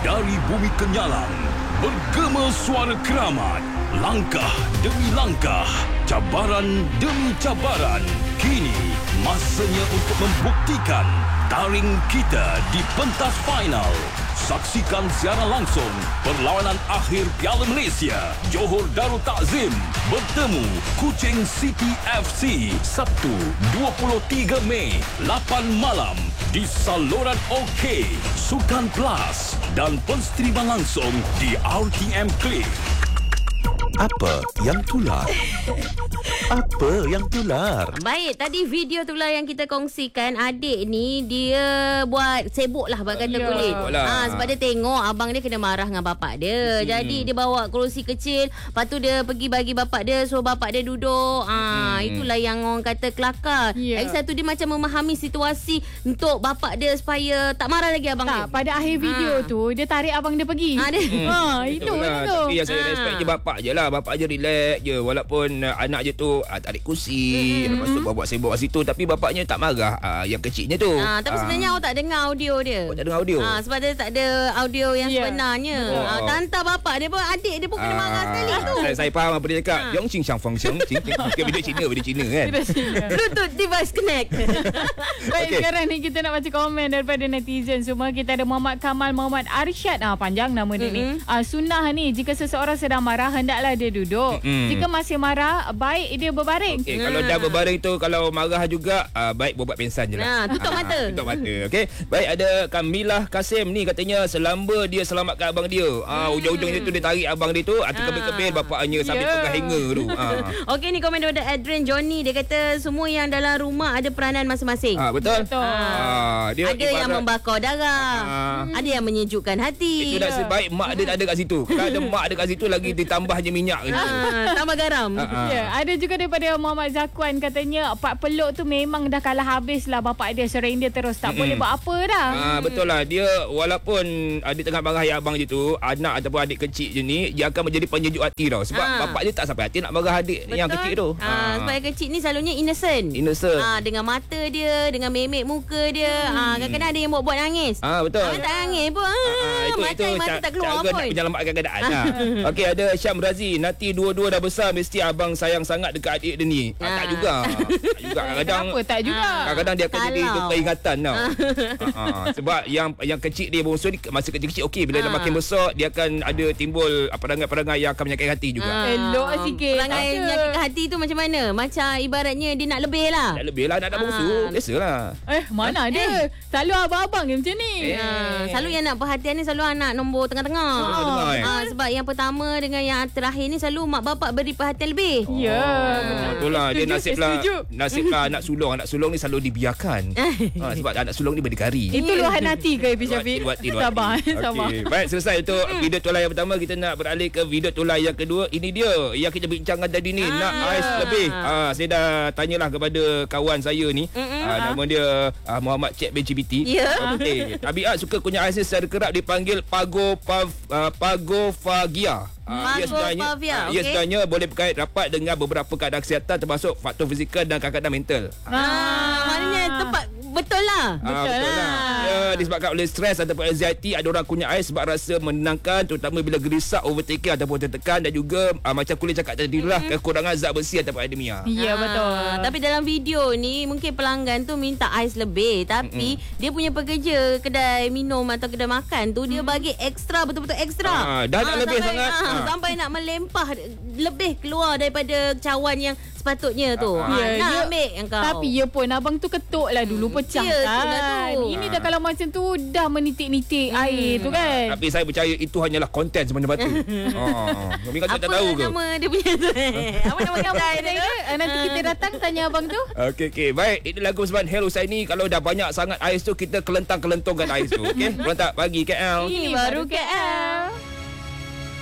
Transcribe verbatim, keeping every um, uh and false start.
Dari bumi kenyalang, bergema suara keramat. Langkah demi langkah, cabaran demi cabaran. Kini, masanya untuk membuktikan taring kita di pentas final. Saksikan siaran langsung perlawanan akhir Piala Malaysia. Johor Darul Takzim bertemu Kuching City F C Sabtu dua puluh tiga Mei lapan malam di saluran OK, Sukan Plus dan penstriman langsung di R T M Click. Apa yang tular? Apa yang tular? Baik, tadi video tular yang kita kongsikan. Adik ni dia buat sibuk lah buat kata kulit. Ha, sebab dia tengok abang dia kena marah dengan bapak dia. Hmm. Jadi dia bawa kerusi kecil. Lepas tu dia pergi bagi bapak dia, suruh bapak dia duduk. Ha, hmm. Itulah yang orang kata kelakar. Yeah. Lagi satu dia macam memahami situasi untuk bapak dia supaya tak marah lagi abang tak, dia. Pada akhir video ha. tu dia tarik abang dia pergi. Ha, dia. Hmm. ha itu lah. tu. Tapi yang saya ha. respect je bapak je lah. Bapak je relax je. Walaupun uh, anak je tu uh, tarik kursi, mm-hmm. lepas tu bawa sibuk kat situ, tapi bapaknya tak marah uh, yang kecilnya tu. Ha, tapi uh. sebenarnya awak tak dengar audio dia. Awak tak dengar audio? Ha, sebab dia tak ada audio yang yeah. sebenarnya. Oh. Ha, tantang bapak dia pun, adik dia pun kena marah sekali tu. Saya, saya faham apa dia cakap. Yang cing sang fang cing cing. Mungkin video Cina, video Cina kan. Bluetooth device connect. Baik, okay. Sekarang ni kita nak baca komen daripada netizen semua. Kita ada Muhammad Kamal Muhammad Arsyad. Ah, panjang nama dia mm-hmm. ni. Ah, sunnah ni, jika seseorang sedang marah, hendaklah dia duduk. Mm-hmm. Jika masih marah, baik dia berbaring. Okay, hmm. kalau dah berbaring tu, kalau marah juga, uh, baik buat pingsan je lah. Nah, tutup uh, mata. Tutup mata. Okey. Baik, ada Kamilah Kasim ni katanya selamba dia selamatkan abang dia. Ah, uh, ujung-ujungnya tu dia tarik abang dia tu, hati kebel-kebel bapaknya sambil yeah. pegang hanger tu. Uh. Okey, ni komen daripada Adrian Johnny. Dia kata semua yang dalam rumah ada peranan masing-masing. Ah, uh, betul. betul. Uh, dia ada ibarat, yang membakar darah. Uh, ada yang menyejukkan hati. Itu nasib baik mak dia tak ada kat situ. Kalau ada mak ada kat situ lagi ditambah je minyak gitu. Uh, tambah garam. Uh, uh. Ya, ada juga daripada Muhammad Zakuan katanya Pak Peluk tu memang dah kalah habis lah bapak dia, sering dia terus tak mm-hmm. boleh buat apa dah. Ah, betul lah. Dia walaupun adik tengah marah yang abang je tu, anak ataupun adik kecil je ni, dia akan menjadi penyejuk hati tau. Sebab ah. bapak dia tak sampai hati nak marah adik betul. Yang kecil tu. Ah, ah. Sebab yang kecil ni selalunya innocent. Innocent. Ah, dengan mata dia, dengan memek muka dia. Hmm. Ah, kadang-kadang ada yang buat-buat nangis. Ah, betul. Ah, tak nangis pun. Ah, ah, itu, mata, itu mata ca- tak keluar cara pun. Nak menyelamatkan keadaan. ah. Okey, ada Syam Razi. Nanti dua-dua dah besar, mesti abang sayang sangat dekat adik dia ni. Ah. Ah, tak juga. Tak juga. Kadang-kadang. Kenapa tak juga? Kadang-kadang dia akan Kalau. jadi luka ingatan tau. ah, ah. Sebab yang yang kecil dia bongsu ni, masa kecil-kecil okey. Bila ah. dah makin besar, dia akan ada timbul perangai-perangai yang akan menyakitkan hati juga. Ah. Elok sikit. Perangai ah. menyakitkan hati tu macam mana? Macam ibaratnya dia nak lebih lah. Nak lebih lah, nak nak bongsu. Ah. Biasalah. Eh, mana eh. dia? Selalu abang-abang yang macam ni. Eh. Ha, selalu yang nak perhatian ni selalu anak nombor tengah-tengah. Tengah-tengah, eh. Ha, sebab yang pertama dengan yang terakhir ni selalu mak bapak beri perhatian lebih. Ya. Oh, betul lah. Dia nasib lah, nasib lah anak sulung. Anak sulung ni selalu dibiarkan. ha, sebab anak sulung ni berdikari. Itu luahan hati ke Ibu Syafiq? Sabar, sabar. Okay. Baik, selesai untuk video tulai yang pertama. Kita nak beralih ke video tulai yang kedua. Ini dia yang kita bincangkan tadi ni. Ah. Nak ais lebih. Ha, saya dah tanyalah kepada kawan saya ni. Ha, nama dia uh, Muhammad Cik B G B T. Ya. Okay. Tabiat suka kunyah ais secara kerap dipanggil pago pav, uh, pagofagia. Uh, ia sebenarnya, uh, ia okay. sebenarnya boleh berkait rapat dengan beberapa keadaan kesihatan termasuk faktor fizikal dan kadang-kadang mental. Ah, maknanya tepat betul lah. Ah, betul, betul lah. Ya, disebabkan oleh stres ataupun anxiety, ada orang kunyah ais sebab rasa menenangkan, terutama bila gerisah, overtaking ataupun tertekan, dan juga uh, macam kulit cakap tadi lah, mm-hmm. kekurangan zat besi ataupun anemia. Ya, betul. Ah, tapi dalam video ni mungkin pelanggan tu minta ais lebih, tapi mm-hmm. dia punya pekerja kedai minum atau kedai makan tu, mm-hmm. dia bagi ekstra, betul-betul ekstra. Ah, dah nak ah, lebih sampai, sangat. Ah, ah. Sampai nak melempah lebih keluar daripada cawan yang sepatutnya tu. Ah, ah, ya, nak ya. ambil yang kau. Tapi ya pun abang tu ketuk lah dulu, pecah Ya, kan. tu. Ini dah kalau macam tu dah menitik-nitik hmm. air tu kan. Tapi saya percaya itu hanyalah konten sebenarnya batu. oh, Tapi kau tak tahu ke? Apa nama dia punya tu? Apa nama kedai dia tu? Nanti kita datang tanya abang tu. Okey, okey. Baik, ini lagu sebab Hel Husaini. Kalau dah banyak sangat ais tu, kita kelentang-kelentongkan ais tu. Okey? Berontak pagi K L. Ini baru K L.